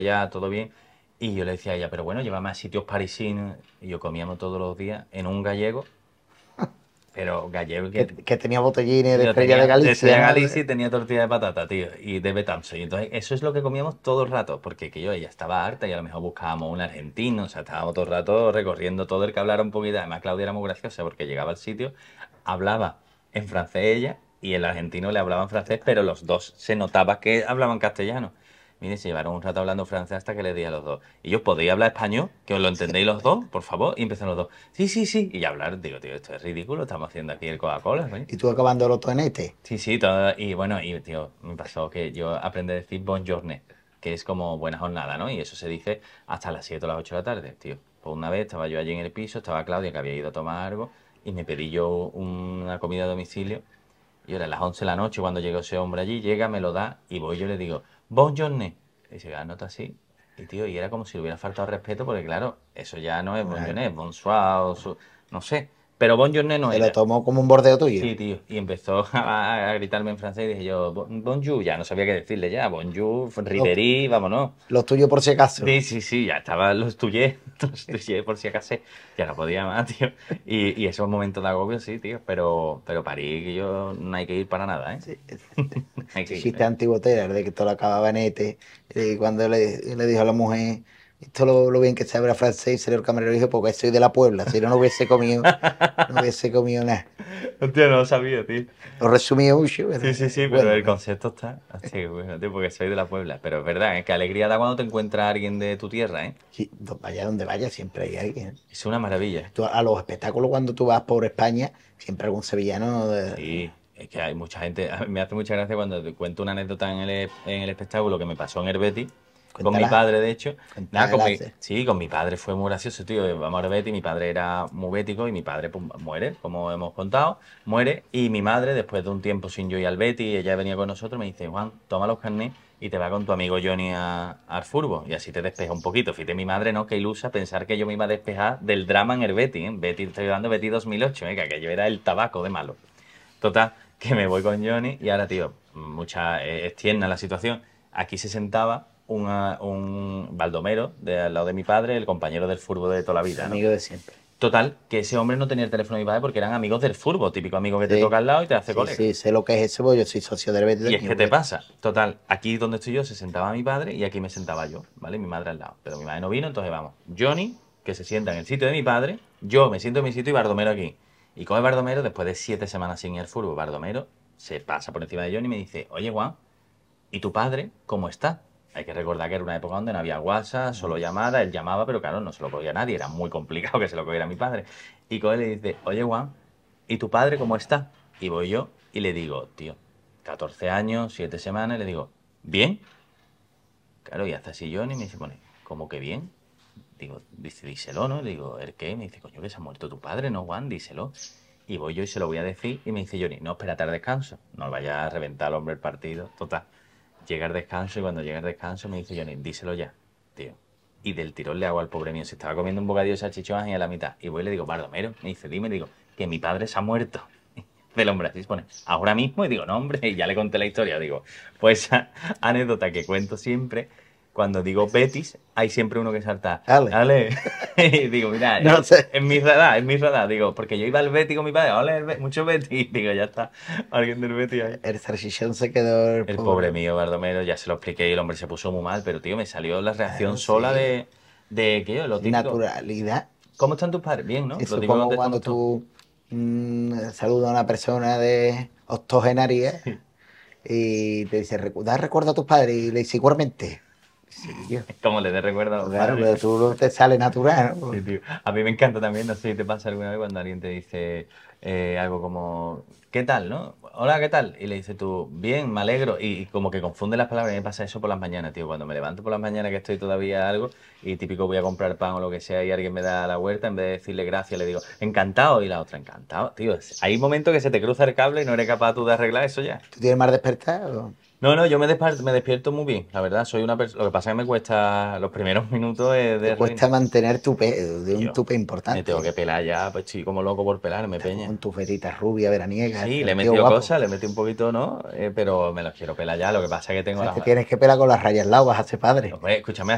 ya, todo bien. Y yo le decía a ella, pero bueno, llévame a sitios parisinos. Y yo comíamos todos los días en un gallego, pero gallego Que, que que tenía botellines de yo Estrella de tenía de Galicia, Estrella ¿no? Galicia y tenía tortilla de patata, tío, y de Betamso. Y entonces eso es lo que comíamos todo el rato, porque que yo ella estaba harta y a lo mejor buscábamos un argentino, o sea, estábamos todo el rato recorriendo todo el que hablara un poquito. Además, Claudia era muy graciosa porque llegaba al sitio, hablaba en francés ella y el argentino le hablaba en francés, pero los dos se notaba que hablaban castellano. Mire, se llevaron un rato hablando francés hasta que le di a los dos. Y yo, ¿podéis hablar español? ¿Que os lo entendéis los dos, por favor? Y empezaron los dos. Sí, sí, sí. Y hablar, digo, tío, esto es ridículo, estamos haciendo aquí el Coca-Cola, ¿no? Y tú acabando los tonetes. Sí, sí, todo, y bueno, y tío, me pasó que yo aprendí a decir buongiorno, que es como buena jornada, ¿no? Y eso se dice hasta las 7 o las 8 de la tarde, tío. Pues una vez estaba yo allí en el piso, estaba Claudia que había ido a tomar algo y me pedí yo una comida a domicilio y era las 11 de la noche cuando llegó ese hombre allí, llega, me lo da y voy yo y le digo, buongiorno. Y dice, anota así. Y tío, y era como si le hubiera faltado respeto porque claro, eso ya no es Claro. buongiorno, es bonsoir, no sé. Pero buongiorno no Se lo era. tomó como un bordeo tuyo. Sí, tío. Y empezó a gritarme en francés y dije yo, bonjour, ya no sabía qué decirle ya, bonjour, Los, Riveri, vámonos. los tuyos por si acaso. Sí, sí, sí, ya estaba los tuyé por si acaso, ya no podía más, tío. Y esos momentos de agobio, sí, tío, pero París, que yo no hay que ir para nada, ¿eh? Sí, No hay que ese ir, chiste ¿eh? antibotera, de que todo lo acababa en ete. Y cuando le dijo a la mujer, esto lo bien que se habla francés, y salió el camarero y dijo, porque soy de la Puebla, si no, no hubiese comido nada. Hostia, no lo sabía, tío. Lo resumí mucho, Sí, sí, sí, pero bueno, el concepto está así, bueno, tío, porque soy de la Puebla. Pero es verdad, ¿eh? Qué alegría da cuando te encuentras a alguien de tu tierra, ¿eh? sí, vaya donde vaya, siempre hay alguien. Es una maravilla. A los espectáculos cuando tú vas por España, siempre algún sevillano Sí, es que hay mucha gente. A mí me hace mucha gracia cuando te cuento una anécdota en el espectáculo que me pasó en Herbeti, con mi cuéntala, padre, de hecho. Nada, cuéntala. sí, con mi padre fue muy gracioso, tío. Vamos a Herbeti, mi padre era muy bético y mi padre pues, muere, como hemos contado, muere. Y mi madre, después de un tiempo sin yo ir al Betis, ella venía con nosotros, me dice, Juan, toma los carnés y te va con tu amigo Johnny al furbo. Y así te despeja un poquito. Fíjate, mi madre, ¿no? Qué ilusa pensar que yo me iba a despejar del drama en Herbeti, ¿eh? Betis, estoy hablando de Betis 2008, ¿eh? Que aquello era el tabaco de malo. Total, que me voy con Johnny y ahora, tío, es tierna la situación. Aquí se sentaba un Baldomero de al lado de mi padre, el compañero del fútbol de toda la vida, ¿no? Amigo de siempre. Total, que ese hombre no tenía el teléfono de mi padre porque eran amigos del fútbol, típico amigo que te Sí, toca al lado y te hace sí, colega. sí, sé lo que es eso, porque yo soy socio del Betis de Y es aquí, que te porque pasa. Total, aquí donde estoy yo se sentaba mi padre y aquí me sentaba yo, ¿vale? Mi madre al lado. Pero mi madre no vino, entonces vamos. Johnny, que se sienta en el sitio de mi padre, yo me siento en mi sitio y Bardomero aquí. Y come Bardomero, después de 7 semanas sin ir al fútbol, Bardomero se pasa por encima de Johnny y me dice, oye Juan, ¿y tu padre cómo está? Hay que recordar que era una época donde no había WhatsApp, solo llamada, él llamaba, pero claro, no se lo cogía nadie, era muy complicado que se lo cogiera mi padre. Y con él le dice, oye Juan, ¿y tu padre cómo está? Y voy yo y le digo, tío, 14 años, 7 semanas, y le digo, ¿bien? Claro, y hace así Johnny y me dice, pone, ¿cómo que bien? Digo, dice, díselo, ¿no? Le digo, ¿el qué? Me dice, coño, que se ha muerto tu padre, ¿no, Juan? Díselo. Y voy yo y se lo voy a decir y me dice Johnny, no, espérate al descanso, no vaya a reventar al hombre el partido. Total, llega el descanso y cuando llega el descanso me dice Johnny, díselo ya, tío. Y del tirón le hago al pobre mío, se estaba comiendo un bocadillo de salchichón y a la mitad. Y voy y le digo, Bardomero, me dice, dime, digo, que mi padre se ha muerto. Del hombre así se pone, ahora mismo, y digo, no, hombre, y ya le conté la historia, digo, pues esa anécdota que cuento siempre, cuando digo Betis, hay siempre uno que salta, dale. dale, y digo, mira, No sé, es mi radar, digo, porque yo iba al Betis con mi padre, ole, mucho Betis, digo, ya está, alguien del Betis ahí. el salchichón se quedó el El pobre. pobre mío, Bardomero, ya se lo expliqué y el hombre se puso muy mal, pero tío, me salió la reacción Claro, sola sí. de ¿qué? Lo típico. Naturalidad. ¿Cómo están tus padres? Bien, ¿no? Lo Eso es típico que como contestamos cuando todos. tú saludas a una persona de octogenaria Sí. y te dice, da recuerdo a tus padres y le dice igualmente. Sí, tío. Como le dé recuerdo a los Claro, padres. pero tú no te sale natural, ¿no? Sí, tío. A mí me encanta también, no sé si te pasa alguna vez cuando alguien te dice algo como, ¿qué tal, no? Hola, ¿qué tal? Y le dices tú, bien, me alegro. Y como que confunde las palabras. A mí me pasa eso por las mañanas, tío. Cuando me levanto por las mañanas que estoy todavía algo y típico voy a comprar pan o lo que sea y alguien me da la vuelta, en vez de decirle gracias, le digo, encantado. Y la otra, encantado. Tío, hay momentos que se te cruza el cable y no eres capaz tú de arreglar eso ya. ¿Tú tienes más despertar? No, no, yo me despierto muy bien, la verdad. Soy una persona. Lo que pasa es que me cuesta los primeros minutos Te de cuesta ruina. mantener tu peso, de un Tío, tupe me tengo importante. que pelar ya, pues estoy como loco por pelarme, Estás peña. con tu fetita rubia veraniega, Sí, le he el tío metido guapo. cosas, le he metido un poquito, ¿no? Pero me los quiero pelar ya. Lo que pasa es que tengo ¿Sabes? las. Te tienes que pelar con las rayas laugas, hace padre. Hombre, escúchame,